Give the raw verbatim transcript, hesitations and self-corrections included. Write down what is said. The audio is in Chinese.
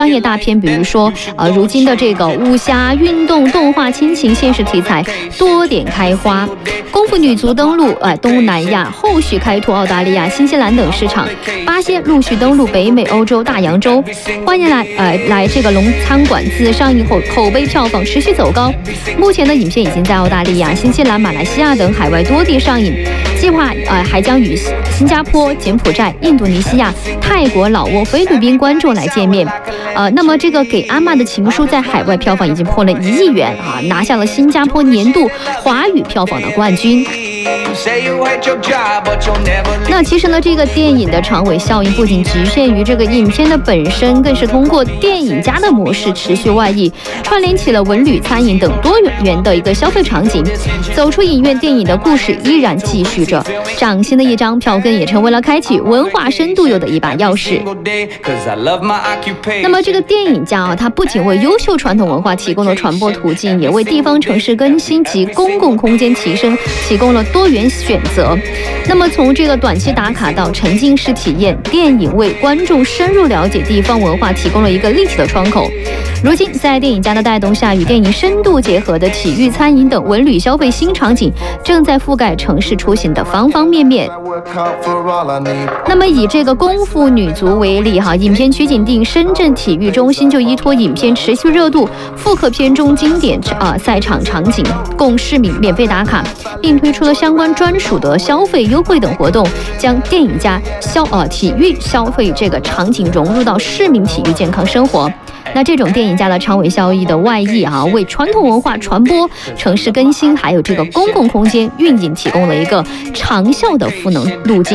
商业大片，比如说呃，如今的这个武侠、运动、动画、亲情、现实题材多点开花。功夫女足登陆呃东南亚，后续开拓澳大利亚、新西兰等市场，八仙陆续登陆北美、欧洲、大洋洲。欢迎来呃来这个龙餐馆自上映后口碑票房持续走高，目前的影片已经在澳大利亚、新西兰、马来西亚等海外多地上映，计划呃还将与新加坡、柬埔寨、印度尼西亚、泰国、老挝、菲律宾观众来见面。呃，那么这个给阿嬷的情书在海外票房已经破了一亿元啊，拿下了新加坡年度华语票房的冠军。那其实呢，这个电影的长尾效应不仅局限于这个影片的本身，更是通过电影家的模式持续外溢，串联起了文旅、餐饮等多元的一个消费场景。走出影院，电影的故事依然继续着，崭新的一张票根也成为了开启文化深度游的一把钥匙。那么这个电影家啊，它不仅为优秀传统文化提供了传播途径，也为地方城市更新及公共空间提升提供了多元选择。那么从这个短期打卡到沉浸式体验，电影为观众深入了解地方文化提供了一个立体的窗口。如今在电影家的带动下，与电影深度结合的体育、餐饮等文旅消费新场景正在覆盖城市出行的方方面面。那么以这个功夫女足为例哈，影片取景地深圳体育中心就依托影片持续热度，复刻片中经典啊、呃、赛场场景，供市民免费打卡，并推出了相关专属的消费优惠等活动，将电影家消呃体育消费这个场景融入到市民体育健康生活。那这种电影家的长尾效益的外溢啊，为传统文化传播、城市更新，还有这个公共空间运营提供了一个长效的赋能路径。